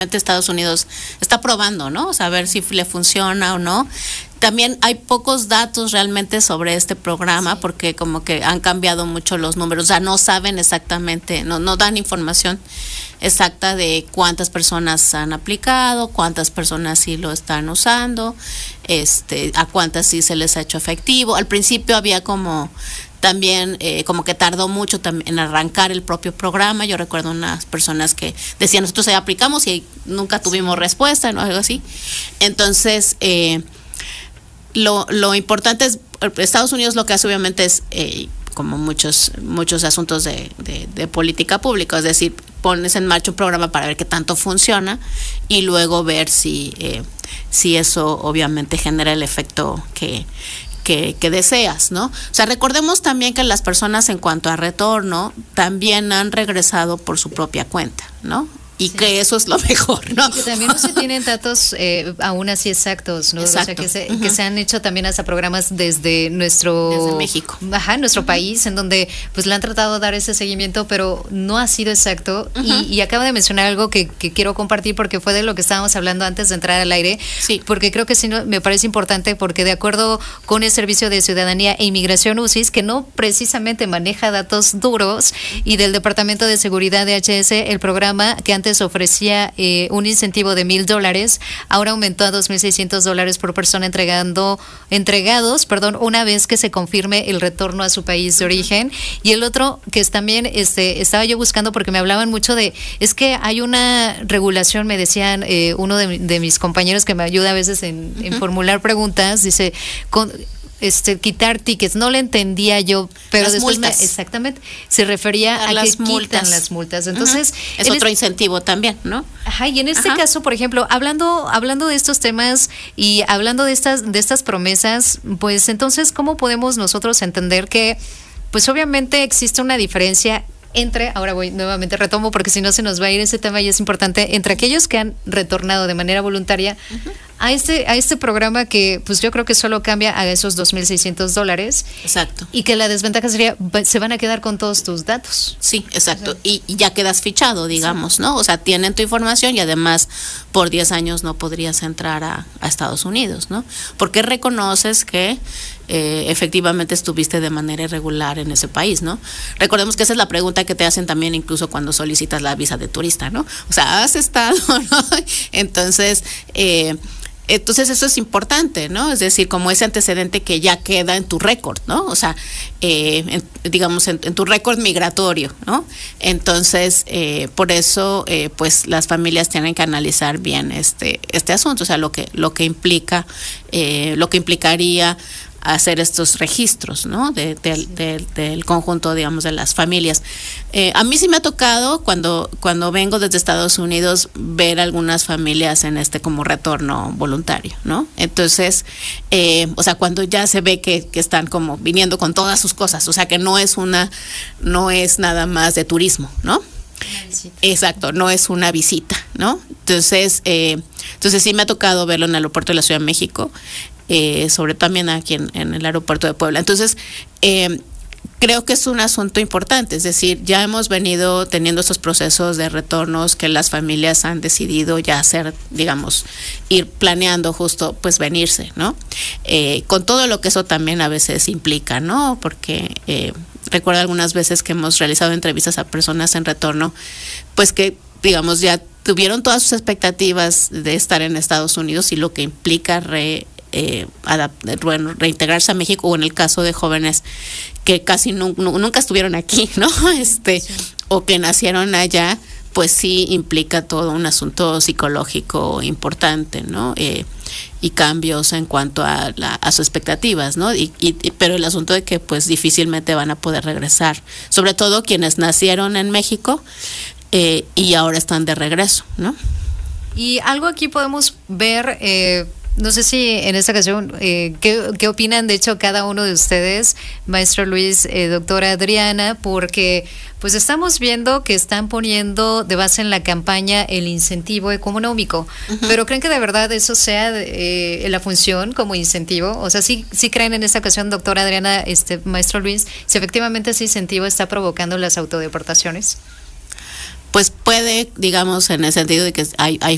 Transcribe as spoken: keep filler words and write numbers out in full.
Estados Unidos está probando, ¿no? O sea, a ver si le funciona o no. También hay pocos datos realmente sobre este programa porque como que han cambiado mucho los números, o sea, no saben exactamente, no, no dan información exacta de cuántas personas han aplicado, cuántas personas sí lo están usando, este, a cuántas sí se les ha hecho efectivo. Al principio había como también eh, como que tardó mucho también en arrancar el propio programa. Yo recuerdo unas personas que decían, nosotros ya aplicamos y nunca tuvimos respuesta, ¿no? Algo así. Entonces, eh, lo, lo importante es, Estados Unidos lo que hace obviamente es, eh, como muchos muchos asuntos de, de, de política pública, es decir, pones en marcha un programa para ver qué tanto funciona y luego ver si, eh, si eso obviamente genera el efecto que Que, que deseas, ¿no? O sea, recordemos también que las personas en cuanto a retorno también han regresado por su propia cuenta, ¿no? Y sí, que eso es lo mejor, ¿no? Y que también no se tienen datos eh, aún así exactos, ¿no? Exacto. O sea, que se, uh-huh. que se han hecho también hasta programas desde nuestro... Desde México. Ajá, nuestro uh-huh. país, en donde pues le han tratado de dar ese seguimiento, pero no ha sido exacto. Uh-huh. Y, y acaba de mencionar algo que, que quiero compartir porque fue de lo que estábamos hablando antes de entrar al aire. Sí. Porque creo que sí no, me parece importante porque de acuerdo con el Servicio de Ciudadanía e Inmigración U C I S, que no precisamente maneja datos duros, y del Departamento de Seguridad de H S, el programa que antes ofrecía Eh, un incentivo de mil dólares, ahora aumentó a dos mil seiscientos dólares por persona entregando, entregados, perdón, una vez que se confirme el retorno a su país de origen. Y el otro que es también, este, estaba yo buscando porque me hablaban mucho de, es que hay una regulación, me decían eh, uno de, de mis compañeros que me ayuda a veces en, uh-huh. en formular preguntas, dice, con Este, quitar tickets, no le entendía yo, pero las después multas. Me, exactamente, se refería a, a las que multas. quitan las multas. Entonces, uh-huh. es otro es, incentivo también, ¿no? Ajá, y en este Ajá. caso, por ejemplo, hablando hablando de estos temas y hablando de estas de estas promesas, pues entonces, ¿cómo podemos nosotros entender que pues obviamente existe una diferencia entre, ahora voy nuevamente retomo porque si no se nos va a ir ese tema y es importante, entre aquellos que han retornado de manera voluntaria uh-huh. a este a este programa que pues yo creo que solo cambia a esos dos mil seiscientos dólares. Exacto. Y que la desventaja sería, se van a quedar con todos tus datos. Sí, exacto. Y, y ya quedas fichado, digamos, sí. ¿no? O sea, tienen tu información y además por diez años no podrías entrar a, a Estados Unidos, ¿no? Porque reconoces que eh, efectivamente estuviste de manera irregular en ese país, ¿no? Recordemos que esa es la pregunta que te hacen también incluso cuando solicitas la visa de turista, ¿no? O sea, ¿has estado, no? Entonces, eh, entonces eso es importante, ¿no? Es decir, como ese antecedente que ya queda en tu récord, ¿no? O sea, eh, en, digamos, en, en tu récord migratorio, ¿no? Entonces, eh, por eso, eh, pues, las familias tienen que analizar bien este este asunto, o sea, lo que lo que implica, eh, lo que implicaría hacer estos registros, ¿no? De, de, sí. de, del conjunto, digamos, de las familias. Eh, a mí sí me ha tocado cuando cuando vengo desde Estados Unidos ver algunas familias en este como retorno voluntario, ¿no? Entonces, eh, o sea, cuando ya se ve que, que están como viniendo con todas sus cosas, o sea, que no es una, no es nada más de turismo, ¿no? Exacto, no es una visita, ¿no? Entonces, eh, entonces sí me ha tocado verlo en el aeropuerto de la Ciudad de México. Eh, sobre también aquí en, en el aeropuerto de Puebla. Entonces, eh, creo que es un asunto importante, es decir, ya hemos venido teniendo estos procesos de retornos que las familias han decidido ya hacer, digamos, ir planeando justo, pues, venirse, ¿no? Eh, con todo lo que eso también a veces implica, ¿no? Porque eh, recuerdo algunas veces que hemos realizado entrevistas a personas en retorno, pues que, digamos, ya tuvieron todas sus expectativas de estar en Estados Unidos y lo que implica re Eh, adapt- bueno, reintegrarse a México, o en el caso de jóvenes que casi nu- nu- nunca estuvieron aquí, ¿no? Este, sí. O que nacieron allá, pues sí implica todo un asunto psicológico importante, ¿no? Eh, y cambios en cuanto a, la, a sus expectativas, ¿no? Y, y, pero el asunto de que pues difícilmente van a poder regresar, sobre todo quienes nacieron en México eh, y ahora están de regreso, ¿no? Y algo aquí podemos ver, eh, no sé si en esta ocasión, eh, ¿qué, ¿qué opinan de hecho cada uno de ustedes, maestro Luis, eh, doctora Adriana? Porque pues estamos viendo que están poniendo de base en la campaña el incentivo económico, uh-huh. pero ¿creen que de verdad eso sea eh, la función como incentivo? O sea, ¿sí, sí creen en esta ocasión, doctora Adriana, este maestro Luis, si efectivamente ese incentivo está provocando las autodeportaciones? Pues puede, digamos, en el sentido de que hay, hay